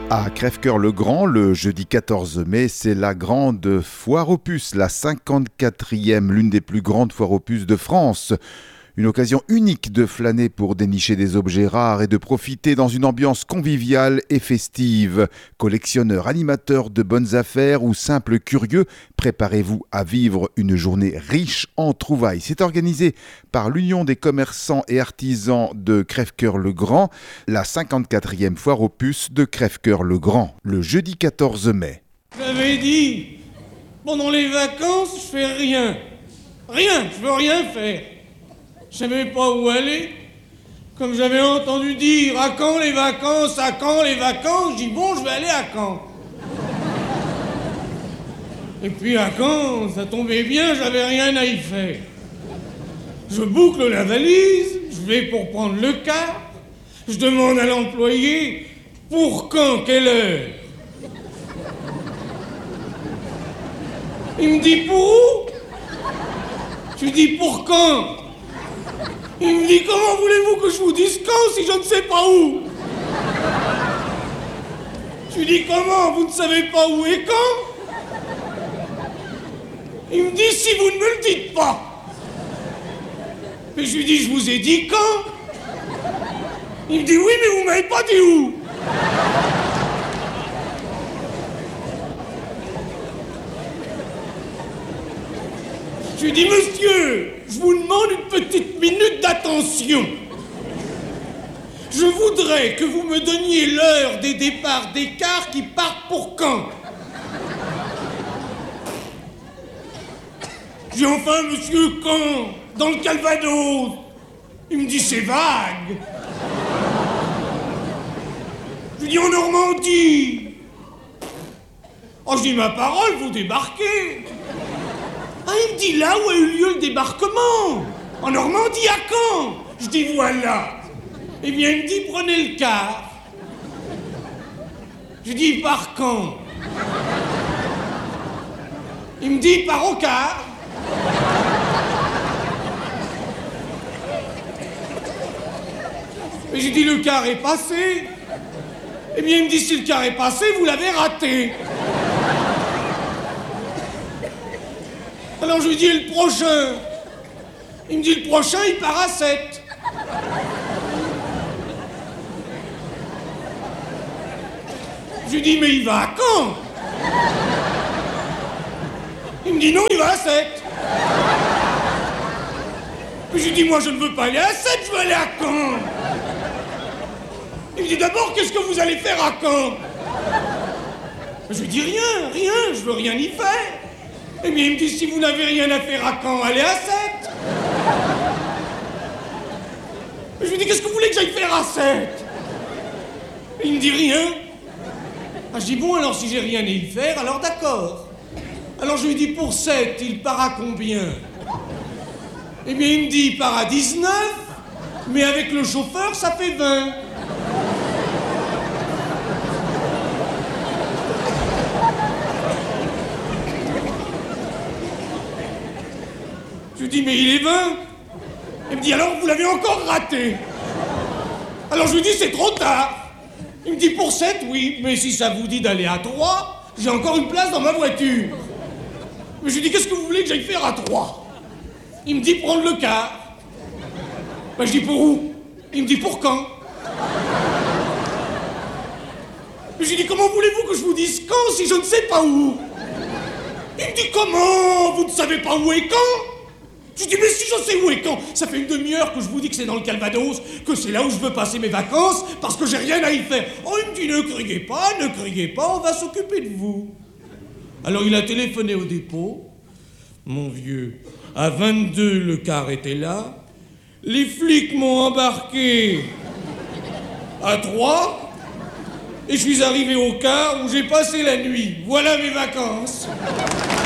À Crèvecoeur-le-Grand, le jeudi 14 mai, c'est la grande foire aux puces, la 54e, l'une des plus grandes foires aux puces de France. Une occasion unique de flâner pour dénicher des objets rares et de profiter dans une ambiance conviviale et festive. Collectionneurs, animateurs de bonnes affaires ou simples curieux, préparez-vous à vivre une journée riche en trouvailles. C'est organisé par l'Union des commerçants et artisans de Crèvecoeur-le-Grand, la 54e foire aux puces de Crèvecoeur-le-Grand, le jeudi 14 mai. J'avais dit, pendant les vacances, je fais rien. Rien, je veux rien faire. Je savais pas où aller. Comme j'avais entendu dire, à quand les vacances, à quand les vacances, je dis bon, je vais aller à Caen. Et puis à Caen, ça tombait bien, j'avais rien à y faire. Je boucle la valise, je vais pour prendre le car, je demande à l'employé, pour quand, quelle heure? Il me dit pour où? Je lui dis pour quand? Il me dit comment voulez-vous que je vous dise quand si je ne sais pas où? Je lui dis comment, vous ne savez pas où et quand? Il me dit si vous ne me le dites pas. Mais je lui dis je vous ai dit quand? Il me dit oui mais vous m'avez pas dit où? Je lui dis monsieur, je vous demande une petite minute d'attention. Je voudrais que vous me donniez l'heure des départs des cars qui partent pour Caen. Je dis enfin monsieur Caen, dans le Calvados. Il me dit c'est vague. Je lui dis en Normandie. Oh je dis ma parole, vous débarquez. Ah, il me dit là où a eu lieu le débarquement. En Normandie, à Caen. Je dis voilà. Eh bien, il me dit prenez le car. Je dis par quand? Il me dit par au car. Et j'ai dit le car est passé. Eh bien, il me dit si le car est passé, vous l'avez raté. Alors je lui dis, le prochain? Il me dit, le prochain, il part à 7. Je lui dis, mais il va à Caen? Il me dit, non, il va à 7. Puis je lui dis, moi, je ne veux pas aller à 7, je veux aller à Caen. Il me dit, d'abord, qu'est-ce que vous allez faire à Caen? Je lui dis, rien, je veux rien y faire. Eh bien, il me dit, si vous n'avez rien à faire à Caen, allez à 7. Je lui dis, qu'est-ce que vous voulez que j'aille faire à 7? Il me dit, rien. Ah, je dis, bon, alors si j'ai rien à y faire, alors d'accord. Alors je lui dis, pour 7, il part à combien? Eh bien, il me dit, il part à 19, mais avec le chauffeur, ça fait 20. Je lui dis, mais il est 20. Il me dit, alors vous l'avez encore raté. Alors je lui dis, c'est trop tard. Il me dit, pour 7, oui, mais si ça vous dit d'aller à 3, j'ai encore une place dans ma voiture. Mais je lui dis, qu'est-ce que vous voulez que j'aille faire à 3? Il me dit, prendre le car. Ben, je dis, pour où? Il me dit, pour quand? Mais je lui dis, comment voulez-vous que je vous dise quand si je ne sais pas où? Il me dit, comment? Vous ne savez pas où est quand? Je lui dis, mais si je sais où est Caen, ça fait une demi-heure que je vous dis que c'est dans le Calvados, que c'est là où je veux passer mes vacances, parce que j'ai rien à y faire. Oh, il me dit, ne criez pas, on va s'occuper de vous. Alors il a téléphoné au dépôt. Mon vieux, à 22, le car était là. Les flics m'ont embarqué à 3, et je suis arrivé au car où j'ai passé la nuit. Voilà mes vacances.